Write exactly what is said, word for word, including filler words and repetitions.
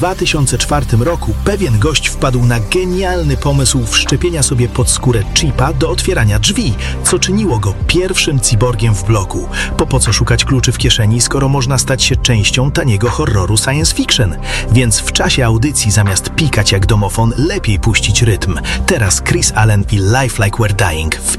dwa tysiące czwartym roku pewien gość wpadł na genialny pomysł wszczepienia sobie pod skórę chipa do otwierania drzwi, co czyniło go pierwszym cyborgiem w bloku. Po po co szukać kluczy w kieszeni, skoro można stać się częścią taniego horroru science fiction? Więc w czasie audycji zamiast pikać jak domofon, lepiej puścić rytm. Teraz Chris Allen i Life Like We're Dying w